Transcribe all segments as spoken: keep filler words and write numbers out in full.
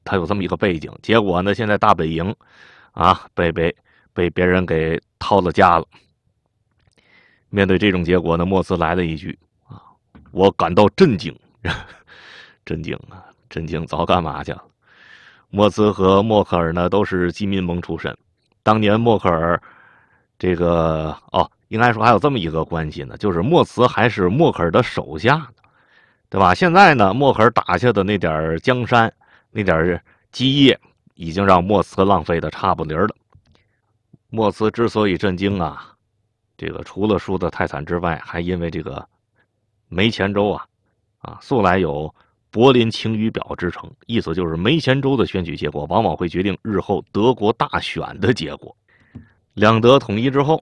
他有这么一个背景。结果呢，现在大本营啊被被被别人给掏了家了。面对这种结果呢，莫斯来了一句啊，我感到震惊。震惊啊，震惊早干嘛去了？莫斯和默克尔呢都是基民盟出身，当年默克尔这个哦，应该说还有这么一个关系呢，就是莫茨还是默克尔的手下呢，对吧？现在呢，默克尔打下的那点江山、那点基业，已经让莫茨浪费的差不离了。莫茨之所以震惊啊，这个除了输得太惨之外，还因为这个梅前州啊，啊，素来有柏林晴雨表之称，意思就是梅前州的选举结果往往会决定日后德国大选的结果。两德统一之后，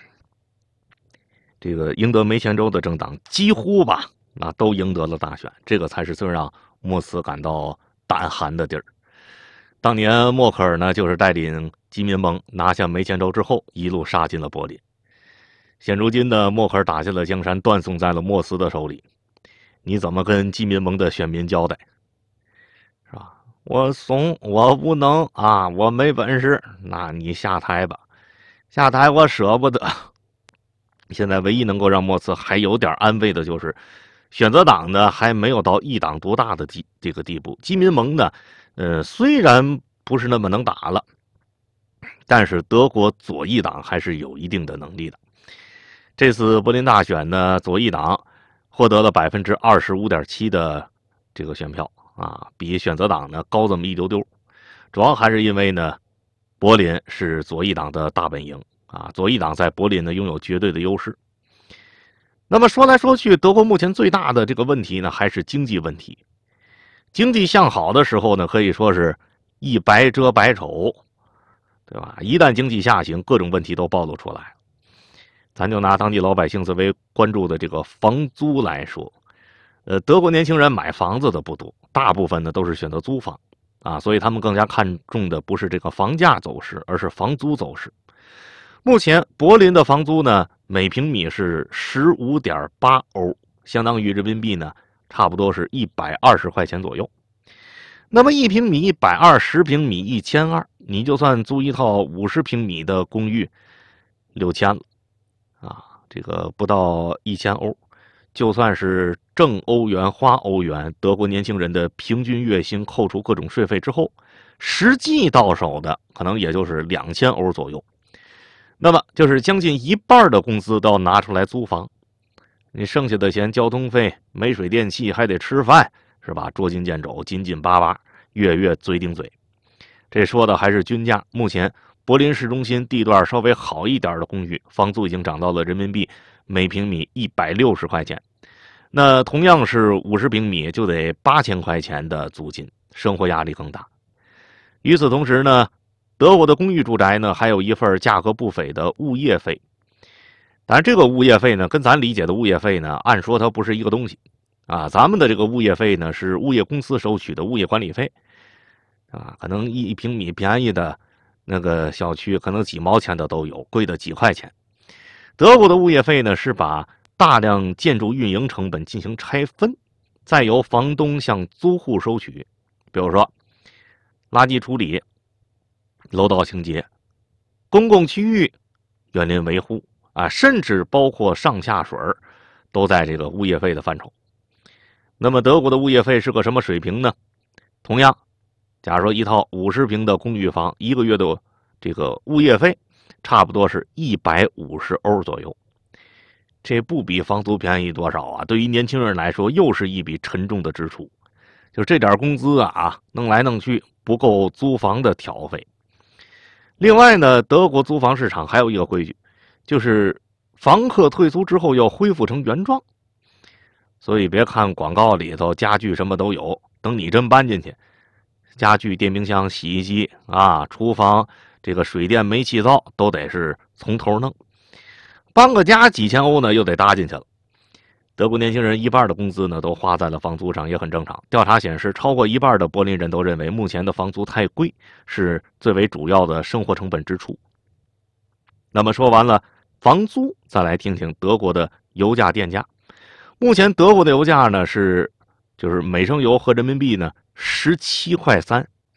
这个赢得梅前州的政党几乎吧，啊，都赢得了大选，这个才是最让莫斯感到胆寒的地儿。当年默克尔呢，就是带领基民盟拿下梅前州之后，一路杀进了柏林。现如今呢，默克尔打下了江山，断送在了莫斯的手里。你怎么跟基民盟的选民交代？是吧？我怂，我无能啊，我没本事，那你下台吧。下台我舍不得。现在唯一能够让莫茨还有点安慰的就是，选择党呢还没有到一党独大的地这个地步。基民盟呢，呃，虽然不是那么能打了，但是德国左翼党还是有一定的能力的。这次柏林大选呢，左翼党获得了百分之二十五点七的这个选票啊，比选择党呢高这么一丢丢。主要还是因为呢，柏林是左翼党的大本营啊，左翼党在柏林呢拥有绝对的优势。那么说来说去，德国目前最大的这个问题呢，还是经济问题。经济向好的时候呢，可以说是一白遮百丑，对吧？一旦经济下行，各种问题都暴露出来。咱就拿当地老百姓最为关注的这个房租来说，呃，德国年轻人买房子的不多，大部分呢都是选择租房啊，所以他们更加看重的不是这个房价走势，而是房租走势。目前柏林的房租呢，每平米是十五点八欧，相当于人民币呢，差不多是一百二十块钱左右。那么一平米一百二，十平米一千二，你就算租一套五十平米的公寓，六千了。啊，这个不到一千欧，就算是挣欧元花欧元，德国年轻人的平均月薪扣除各种税费之后，实际到手的可能也就是两千欧左右。那么就是将近一半的工资都要拿出来租房，你剩下的钱，交通费、煤水电气还得吃饭，是吧？捉襟见肘，紧紧巴巴，月月嘴顶嘴。这说的还是均价，目前柏林市中心地段稍微好一点的公寓，房租已经涨到了人民币每平米一百六十块钱。那同样是五十平米，就得八千块钱的租金，生活压力更大。与此同时呢，德国的公寓住宅呢，还有一份价格不菲的物业费。当然，这个物业费呢，跟咱理解的物业费呢，按说它不是一个东西啊。咱们的这个物业费呢，是物业公司收取的物业管理费啊，可能一平米便宜的那个小区可能几毛钱的都有，贵的几块钱。德国的物业费呢，是把大量建筑运营成本进行拆分，再由房东向租户收取。比如说，垃圾处理、楼道清洁、公共区域园林维护啊，甚至包括上下水都在这个物业费的范畴。那么德国的物业费是个什么水平呢？同样，假如说一套五十平的公寓房，一个月的这个物业费差不多是一百五十欧左右，这不比房租便宜多少啊？对于年轻人来说，又是一笔沉重的支出。就这点工资啊，弄来弄去不够租房的挑费。另外呢，德国租房市场还有一个规矩，就是房客退租之后要恢复成原状。所以别看广告里头家具什么都有，等你真搬进去，家具、电冰箱、洗衣机啊，厨房这个水电煤气灶都得是从头弄，搬个家几千欧呢又得搭进去了。德国年轻人一半的工资呢都花在了房租上，也很正常。调查显示，超过一半的柏林人都认为目前的房租太贵，是最为主要的生活成本支出。那么说完了房租，再来听听德国的油价电价。目前德国的油价呢是就是每升油合人民币呢十七块三，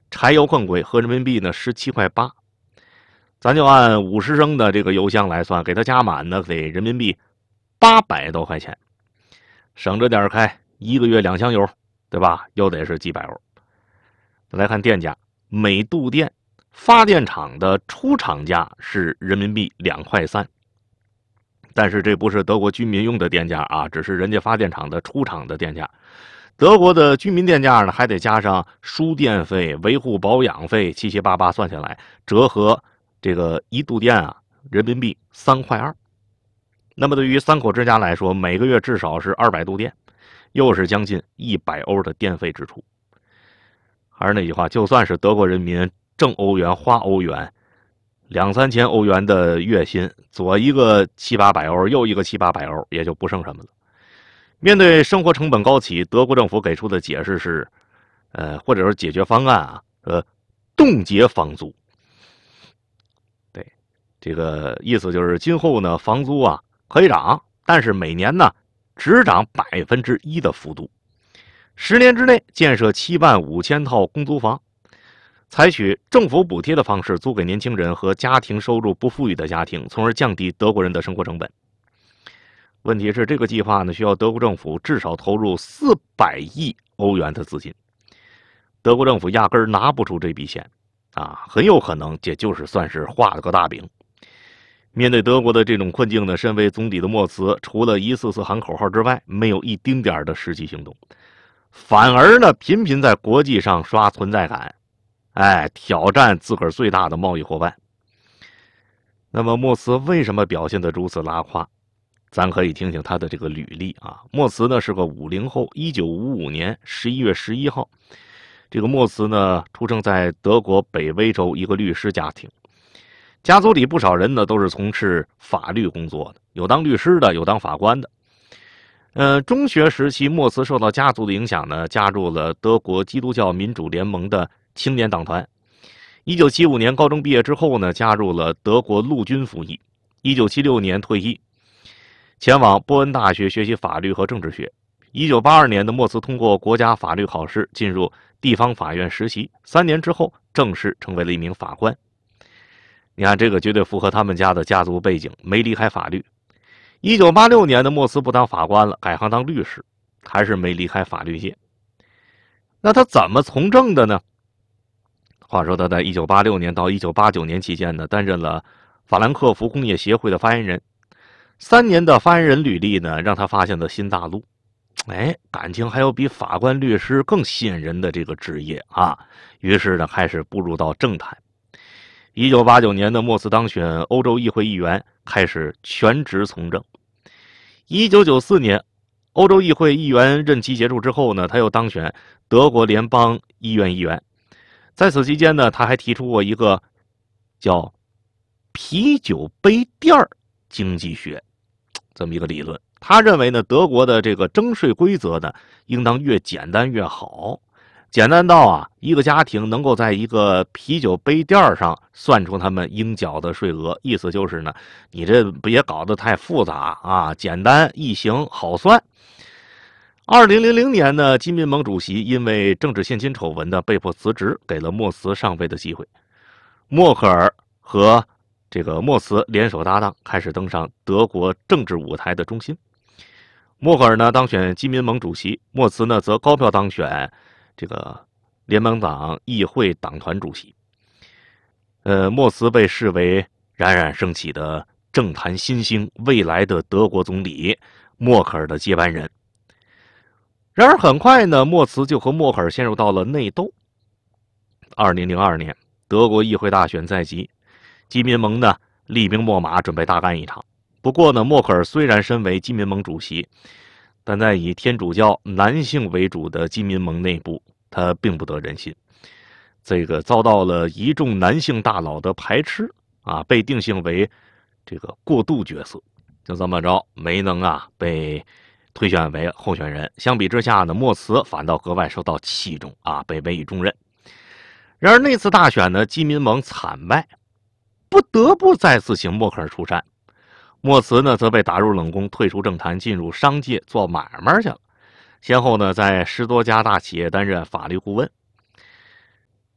柴油更贵，合人民币呢十七块八。咱就按五十升的这个油箱来算，给它加满呢，得人民币八百多块钱，省着点开，一个月两箱油，对吧？又得是几百欧。来看电价，每度电发电厂的出厂价是人民币两块三，但是这不是德国居民用的电价啊，只是人家发电厂的出厂的电价。德国的居民电价呢，还得加上输电费、维护保养费，七七八八算下来，折合这个一度电啊，人民币三块二。那么对于三口之家来说，每个月至少是二百度电，又是将近一百欧的电费支出。还是那句话，就算是德国人民挣欧元花欧元，两三千欧元的月薪，左一个七八百欧，右一个七八百欧，也就不剩什么了。面对生活成本高企，德国政府给出的解释是，呃，或者是解决方案啊，呃，冻结房租。对，这个意思就是今后呢，房租啊可以涨，但是每年呢只涨百分之一的幅度。十年之内建设七万五千套公租房，采取政府补贴的方式租给年轻人和家庭收入不富裕的家庭，从而降低德国人的生活成本。问题是，这个计划呢需要德国政府至少投入四百亿欧元的资金，德国政府压根儿拿不出这笔钱，啊，很有可能也就是算是画了个大饼。面对德国的这种困境呢，身为总理的莫茨除了一次次喊口号之外，没有一丁点的实际行动。反而呢，频频在国际上刷存在感，哎，挑战自个儿最大的贸易伙伴。那么莫茨为什么表现得如此拉胯？咱可以听听他的这个履历啊。莫茨呢是个五零后，一九五五年十一月十一号，这个莫茨呢出生在德国北威州一个律师家庭，家族里不少人呢都是从事法律工作的，有当律师的，有当法官的。呃，中学时期，莫茨受到家族的影响呢，加入了德国基督教民主联盟的青年党团。一九七五年高中毕业之后呢，加入了德国陆军服役。一九七六年退役，前往波恩大学学习法律和政治学。一九八二年的莫茨通过国家法律考试，进入地方法院实习。三年之后，正式成为了一名法官。你看，这个绝对符合他们家的家族背景，没离开法律。一九八六年的莫茨不当法官了，改行当律师，还是没离开法律界。那他怎么从政的呢？话说他在一九八六年到一九八九年期间呢，担任了法兰克福工业协会的发言人。三年的发言人履历呢，让他发现了新大陆。哎，感情还有比法官、律师更吸引人的这个职业啊！于是呢，开始步入到政坛。一九八九年的莫茨当选欧洲议会议员，开始全职从政。一九九四年，欧洲议会议员任期结束之后呢，他又当选德国联邦议院议员。在此期间呢，他还提出过一个叫啤酒杯垫经济学这么一个理论。他认为呢，德国的这个征税规则呢，应当越简单越好。简单到啊，一个家庭能够在一个啤酒杯垫上算出他们应缴的税额，意思就是呢，你这别搞得太复杂啊，简单易行好算。二零零零年呢，基民盟主席因为政治献金丑闻呢，被迫辞职，给了莫茨上位的机会。默克尔和这个莫茨联手搭档，开始登上德国政治舞台的中心。默克尔呢当选基民盟主席，莫茨呢则高票当选这个联盟党议会党团主席。呃，莫茨被视为冉冉升起的政坛新星，未来的德国总理，默克尔的接班人。然而很快呢，莫茨就和默克尔陷入到了内斗。二零零二年，德国议会大选在即，基民盟呢厉兵秣马，准备大干一场。不过呢，默克尔虽然身为基民盟主席，但在以天主教男性为主的基民盟内部，他并不得人心，这个遭到了一众男性大佬的排斥啊，被定性为这个过渡角色，就这么着没能啊被推选为候选人。相比之下呢，莫茨反倒格外受到器重啊，被委以重任。然而那次大选呢，基民盟惨败，不得不再次请默克尔出山。莫茨呢，则被打入冷宫，退出政坛，进入商界做买卖去了。先后呢，在十多家大企业担任法律顾问。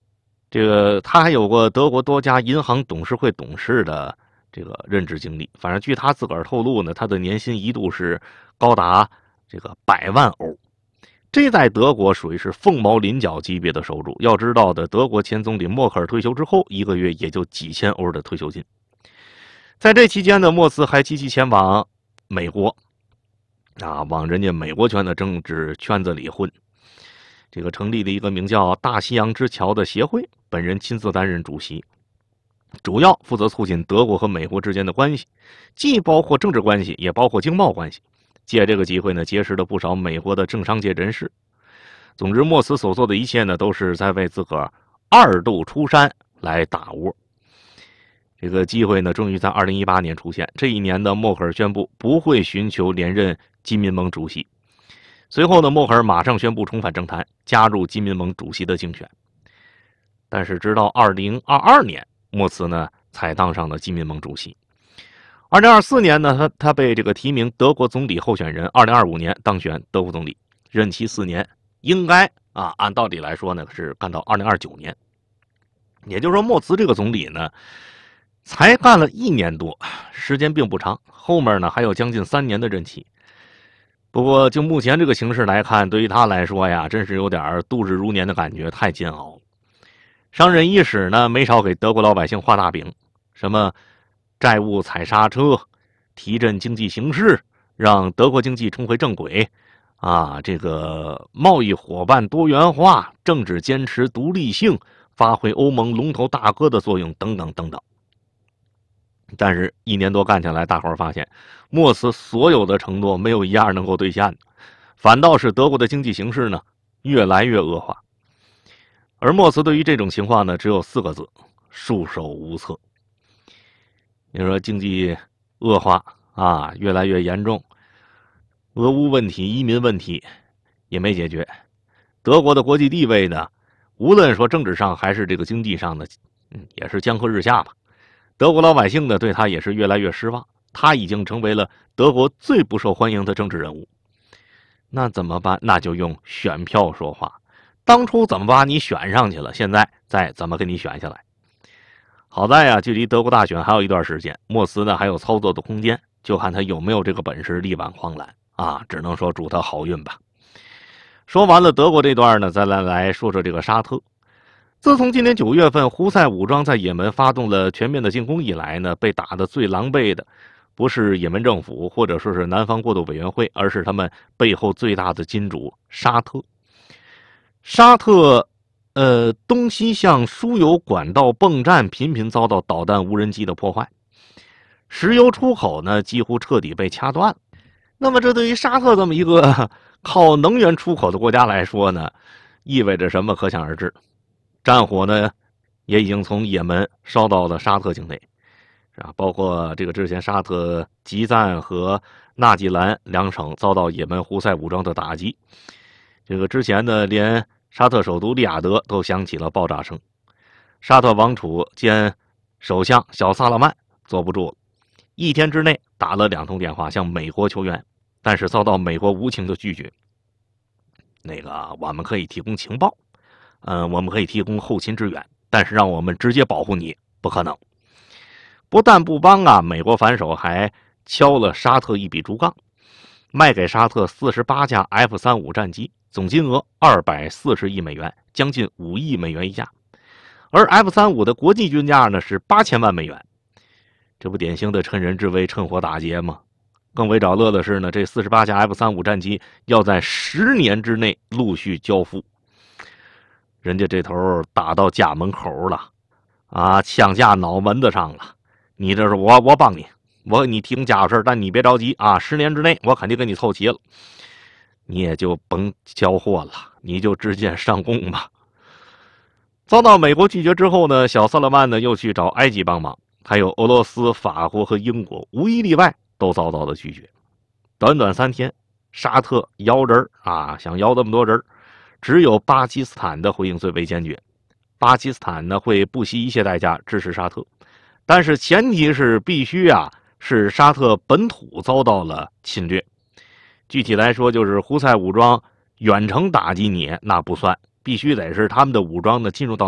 这个他还有过德国多家银行董事会董事的这个任职经历。反正据他自个儿透露呢，他的年薪一度是高达这个百万欧，这在德国属于是凤毛麟角级别的收入。要知道的，德国前总理默克尔退休之后，一个月也就几千欧的退休金。在这期间呢，莫茨还积极前往美国，啊，往人家美国圈的政治圈子里混。这个成立了一个名叫大西洋之桥的协会，本人亲自担任主席，主要负责促进德国和美国之间的关系，既包括政治关系，也包括经贸关系。借这个机会呢，结识了不少美国的政商界人士。总之，莫茨所做的一切呢，都是在为自个儿二度出山来打窝。这个机会呢，终于在二零一八年出现。这一年呢，默克尔宣布不会寻求连任基民盟主席。随后呢，默克尔马上宣布重返政坛，加入基民盟主席的竞选。但是，直到二零二二年，莫茨呢才当上了基民盟主席。二零二四年呢，他他被这个提名德国总理候选人。二零二五年当选德国总理，任期四年，应该啊，按道理来说呢是干到二零二九年。也就是说，莫茨这个总理呢，才干了一年多，时间并不长，后面呢还有将近三年的任期。不过，就目前这个形势来看，对于他来说呀，真是有点度日如年的感觉，太煎熬了。上任伊始呢，没少给德国老百姓画大饼，什么债务踩刹车，提振经济形势，让德国经济重回正轨，啊，这个贸易伙伴多元化，政治坚持独立性，发挥欧盟龙头大哥的作用，等等等等。但是，一年多干下来，大伙儿发现，莫茨所有的承诺没有一样能够兑现的，反倒是德国的经济形势呢越来越恶化。而莫茨对于这种情况呢，只有四个字：束手无策。你说经济恶化啊，越来越严重，俄乌问题、移民问题也没解决，德国的国际地位呢，无论说政治上还是这个经济上的，嗯，也是江河日下吧。德国老百姓呢，对他也是越来越失望，他已经成为了德国最不受欢迎的政治人物。那怎么办？那就用选票说话。当初怎么把你选上去了，现在再怎么给你选下来。好在呀，距离德国大选还有一段时间，莫茨呢还有操作的空间，就看他有没有这个本事力挽狂澜啊！只能说祝他好运吧。说完了德国这段呢，再来来说说这个沙特。自从今年九月份胡塞武装在也门发动了全面的进攻以来呢，被打得最狼狈的不是也门政府或者说是南方过渡委员会，而是他们背后最大的金主沙特。沙特呃东西向输油管道泵站频频遭到导弹无人机的破坏，石油出口呢几乎彻底被掐断了。那么这对于沙特这么一个靠能源出口的国家来说呢，意味着什么可想而知。战火呢，也已经从也门烧到了沙特境内，是吧？包括这个之前沙特吉赞和纳吉兰两省遭到也门胡塞武装的打击，这个之前呢，连沙特首都利雅得都响起了爆炸声。沙特王储兼首相小萨勒曼坐不住了，一天之内打了两通电话向美国求援，但是遭到美国无情的拒绝。那个我们可以提供情报。嗯、呃，我们可以提供后勤支援，但是让我们直接保护你不可能。不但不帮啊，美国反手还敲了沙特一笔竹杠，卖给沙特四十八架 F 三十五 战机，总金额二百四十亿美元，将近五亿美元一架。而 F 三十五 的国际均价呢是八千万美元，这不典型的趁人之危趁火打劫吗？更为找乐的是呢，这四十八架 F 三十五 战机要在十年之内陆续交付。人家这头打到家门口了，啊，枪架脑门子上了。你这是我我帮你，我你提供家伙事，但你别着急啊，十年之内我肯定给你凑齐了，你也就甭交货了，你就直接上供吧。遭到美国拒绝之后呢，小萨勒曼呢又去找埃及帮忙，还有俄罗斯、法国和英国，无一例外都遭到了拒绝。短短三天，沙特摇人啊，想摇这么多人。只有巴基斯坦的回应最为坚决，巴基斯坦呢会不惜一切代价支持沙特，但是前提是必须啊是沙特本土遭到了侵略。具体来说，就是胡塞武装远程打击你那不算，必须得是他们的武装呢进入到